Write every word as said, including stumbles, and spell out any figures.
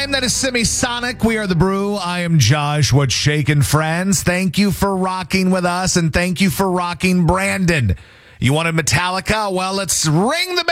time. That is Semisonic. We are the Brew. I am Josh. What's shaking, friends? Thank you for rocking with us, and thank you for rocking Brandon. You wanted Metallica? Well, let's ring the bell.